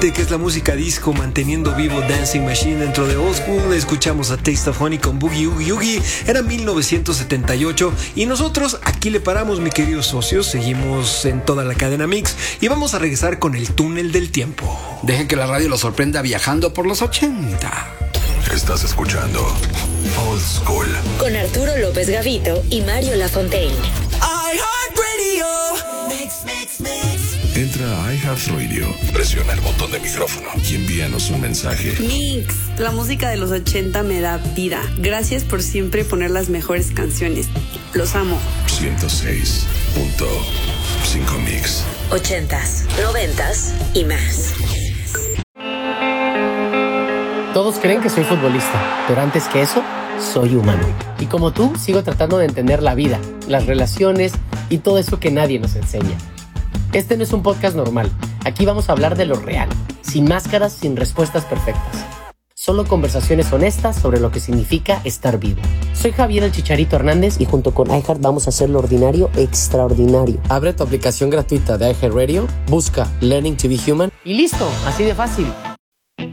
de qué es la música disco manteniendo vivo Dancing Machine dentro de Old School. Escuchamos a Taste of Honey con Boogie Oogie Oogie. Era 1978 y nosotros aquí le paramos, mi queridos socios. Seguimos en toda la cadena Mix y vamos a regresar con el túnel del tiempo. Dejen que la radio los sorprenda viajando por los 80. Estás escuchando Old School con Arturo López Gavito y Mario Lafontaine. iHeartRadio. Entra a iHeartRadio, presiona el botón de micrófono y envíanos un mensaje. Mix, la música de los 80 me da vida. Gracias por siempre poner las mejores canciones. Los amo. 106.5 Mix. 80s, 90s y más. Todos creen que soy futbolista, pero antes que eso, soy humano. Y como tú, sigo tratando de entender la vida, las relaciones y todo eso que nadie nos enseña. Este no es un podcast normal. Aquí vamos a hablar de lo real, sin máscaras, sin respuestas perfectas. Solo conversaciones honestas sobre lo que significa estar vivo. Soy Javier el Chicharito Hernández y junto con iHeart vamos a hacer lo ordinario extraordinario. Abre tu aplicación gratuita de iHeartRadio, busca Learning to be Human y listo, así de fácil.